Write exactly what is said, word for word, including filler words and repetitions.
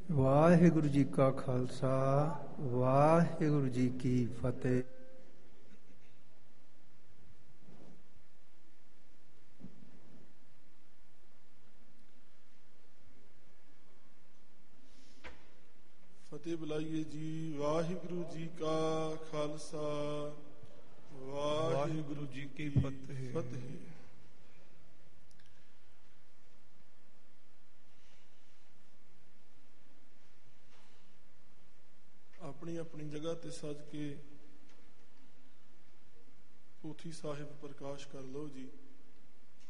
ਵਾਹਿਗੁਰੂ ਜੀ ਕਾ ਖਾਲਸਾ, ਵਾਹਿਗੁਰੂ ਜੀ ਕੀ ਫਤਿਹ। ਫਤਿਹ ਬੁਲਾਈਏ ਜੀ। ਵਾਹਿਗੁਰੂ ਜੀ ਕਾ ਖਾਲਸਾ, ਵਾਹਿਗੁਰੂ ਜੀ ਕੀ ਫਤਿਹ। ਫਤਿਹ। ਆਪਣੀ ਆਪਣੀ ਜਗ੍ਹਾ ਤੇ ਸੱਜ ਕੇ ਪੋਥੀ ਸਾਹਿਬ ਪ੍ਰਕਾਸ਼ ਕਰ ਲਓ ਜੀ।